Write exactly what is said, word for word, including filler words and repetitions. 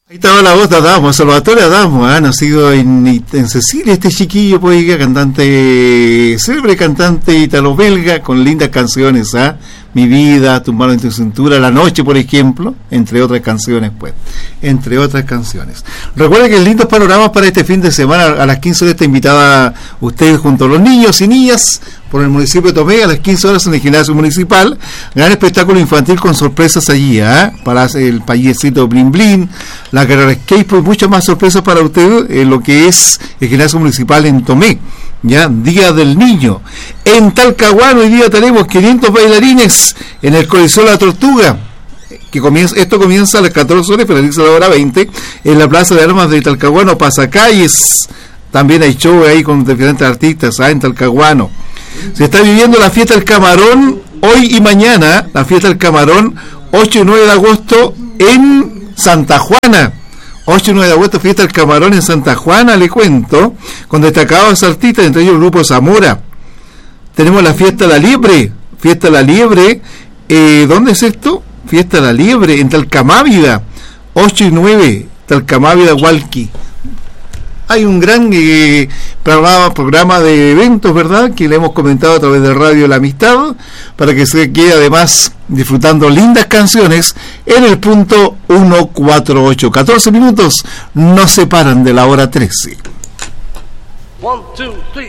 Ahí estaba la voz de Adamo, Salvatore Adamo, ¿eh? Nacido en, en Sicilia, este chiquillo, pues, cantante, célebre cantante italo-belga, con lindas canciones, ¿ah? ¿eh? Mi vida, Tu mano en tu cintura, La noche, por ejemplo, entre otras canciones, pues, entre otras canciones. Recuerden que lindos panoramas para este fin de semana, a las quince horas está invitada ustedes junto a los niños y niñas por el municipio de Tomé, a las quince horas en el gimnasio municipal, gran espectáculo infantil con sorpresas allí, ¿eh? Para el payecito Blin Blin, la carrera skate, y muchas más sorpresas para usted en lo que es el gimnasio municipal en Tomé. Ya, Día del Niño. En Talcahuano hoy día tenemos quinientos bailarines en el Coliseo La Tortuga, que comienza, esto comienza a las catorce horas y finaliza a la hora veinte en la Plaza de Armas de Talcahuano, Pasacalles. También hay show ahí con diferentes artistas, ¿ah? En Talcahuano. Se está viviendo la fiesta del camarón hoy y mañana, la fiesta del camarón, ocho y nueve de agosto en Santa Juana. ocho y nueve de agosto, fiesta del camarón en Santa Juana, le cuento, con destacados artistas, entre ellos el grupo Zamora. Tenemos la fiesta de la liebre, fiesta de la liebre, eh, ¿dónde es esto? Fiesta de la liebre, en Talcamávida, ocho y nueve, Talcamávida, Hualqui. Hay un gran eh, programa, programa de eventos, ¿verdad?, que le hemos comentado a través de Radio La Amistad, para que se quede además disfrutando lindas canciones en el punto ciento cuarenta y ocho. catorce minutos nos separan de la hora trece. One, two, three.